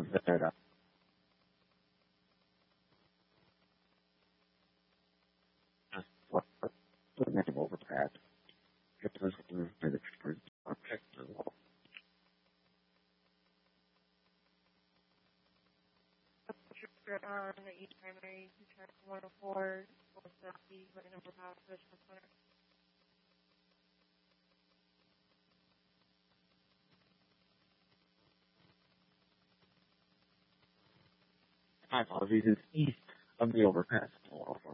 of that what the name overpass. It was the expert on each primary track 104 for Southeast, what number of position center. My apologies, it's east of the overpass.